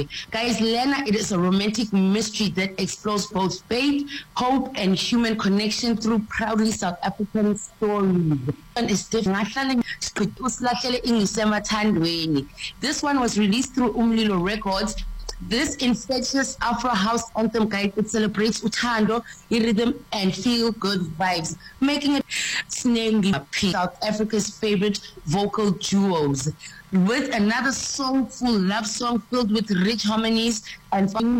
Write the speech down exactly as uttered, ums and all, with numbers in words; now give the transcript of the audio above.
Thandwe. Guys, Lena, it is a romantic mystery that explores both faith, hope, and human connection through proudly South African stories. And it's different. This one was released through Umlilo Records. This infectious Afro house anthem, guys, it celebrates Uthando, rhythm, and feel-good vibes, making it snaring South Africa's favorite vocal duos, with another soulful love song filled with rich harmonies and